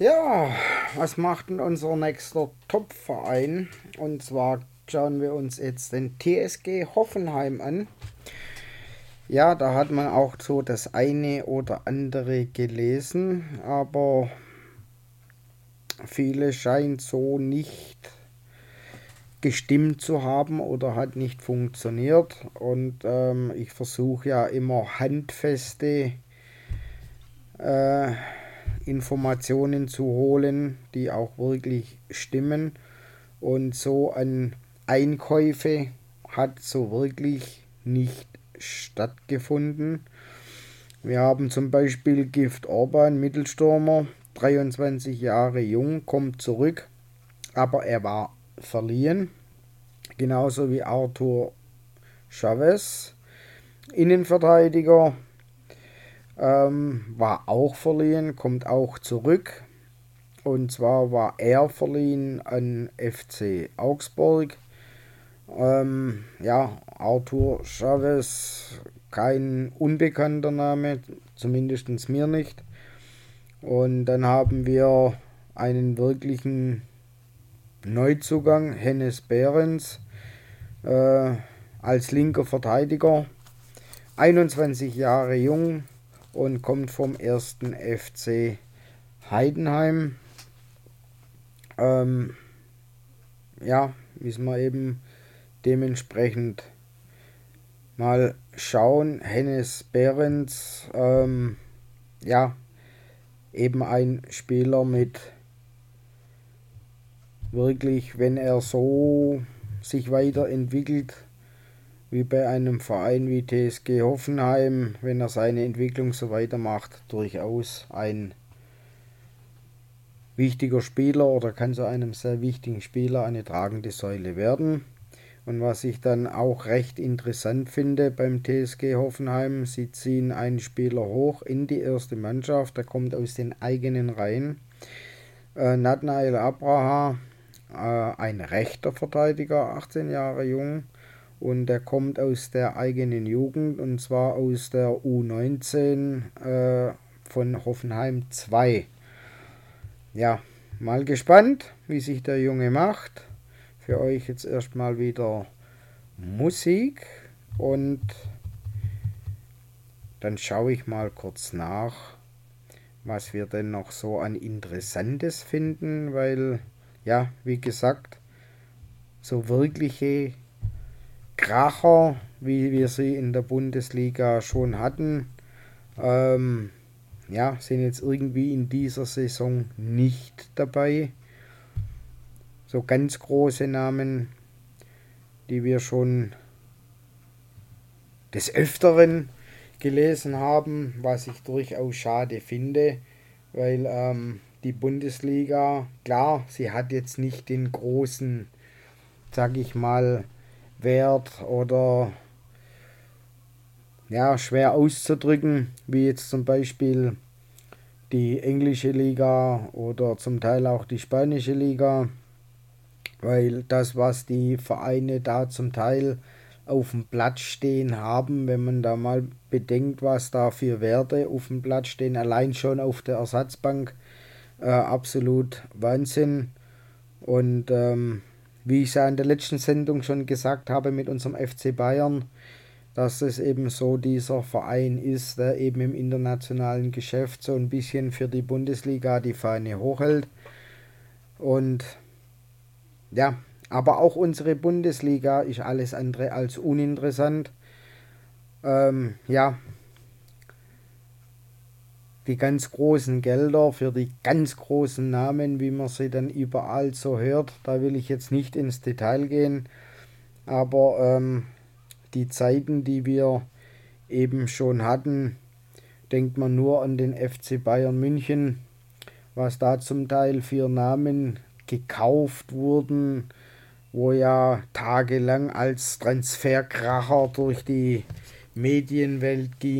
Ja, was macht denn unser nächster Top-Verein? Und zwar schauen wir uns jetzt den TSG Hoffenheim an. Ja, da hat man auch so das eine oder andere gelesen, aber viele scheint so nicht gestimmt zu haben oder hat nicht funktioniert. Und ich versuche ja immer handfeste äh, Informationen zu holen, die auch wirklich stimmen. Und so an Einkäufe hat so wirklich nicht stattgefunden. Wir haben zum Beispiel Gift Orban, Mittelstürmer, 23 Jahre jung, kommt zurück, aber er war verliehen. Genauso wie Arthur Chavez, Innenverteidiger, war auch verliehen, kommt auch zurück. Und zwar war er verliehen an FC Augsburg. Ja, Arthur Chavez, kein unbekannter Name, zumindest mir nicht. Und dann haben wir einen wirklichen Neuzugang, Hennes Behrens, als linker Verteidiger, 21 Jahre jung und kommt vom ersten FC Heidenheim. Ja, müssen wir eben dementsprechend mal schauen. Hennes Behrens, ja, eben ein Spieler mit wirklich, wenn er so sich weiterentwickelt, wie bei einem Verein wie TSG Hoffenheim, wenn er seine Entwicklung so weitermacht, durchaus ein wichtiger Spieler oder kann zu einem sehr wichtigen Spieler eine tragende Säule werden. Und was ich dann auch recht interessant finde beim TSG Hoffenheim, sie ziehen einen Spieler hoch in die erste Mannschaft, der kommt aus den eigenen Reihen. Nathanael Abraha, ein rechter Verteidiger, 18 Jahre jung, und der kommt aus der eigenen Jugend, und zwar aus der U19 von Hoffenheim 2. Ja, mal gespannt, wie sich der Junge macht. Für euch jetzt erstmal wieder Musik und dann schaue ich mal kurz nach, was wir denn noch so an Interessantes finden, weil, ja, wie gesagt, so wirkliche Kracher, wie wir sie in der Bundesliga schon hatten, ja, sind jetzt irgendwie in dieser Saison nicht dabei. So ganz große Namen, die wir schon des Öfteren gelesen haben, was ich durchaus schade finde, weil die Bundesliga, klar, sie hat jetzt nicht den großen, sag ich mal, Wert oder ja, schwer auszudrücken, wie jetzt zum Beispiel die englische Liga oder zum Teil auch die spanische Liga, weil das, was die Vereine da zum Teil auf dem Platz stehen haben, wenn man da mal bedenkt, was da für Werte auf dem Platz stehen, allein schon auf der Ersatzbank, absolut Wahnsinn. Und wie ich ja in der letzten Sendung schon gesagt habe mit unserem FC Bayern, dass es eben so dieser Verein ist, der eben im internationalen Geschäft so ein bisschen für die Bundesliga die Fahne hochhält. Und ja, aber auch unsere Bundesliga ist alles andere als uninteressant. Ja, die ganz großen Gelder für die ganz großen Namen, wie man sie dann überall so hört, da will ich jetzt nicht ins Detail gehen. Aber die Zeiten, die wir eben schon hatten, denkt man nur an den FC Bayern München, was da zum Teil für Namen gekauft wurden, wo ja tagelang als Transferkracher durch die Medienwelt ging.